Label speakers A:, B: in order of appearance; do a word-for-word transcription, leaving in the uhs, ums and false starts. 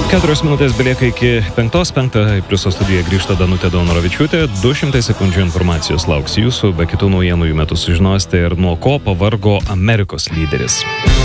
A: Keturios minutės belieka iki penktos, penktą pliuso studiją grįžta Danutė Daunoravičiūtė. Du šimtai sekundžių informacijos lauks jūsų, be kitų naujienų jų metu sužinosite ir nuo ko pavargo Amerikos lyderis.